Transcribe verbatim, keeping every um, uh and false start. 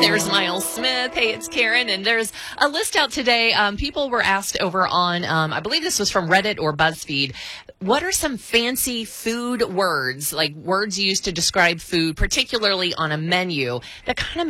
There's Miles Smith. Hey, it's Karen. And there's a list out today. Um, people were asked over on, um, I believe this was from Reddit or BuzzFeed. What are some fancy food words, like words used to describe food, particularly on a menu, that kind of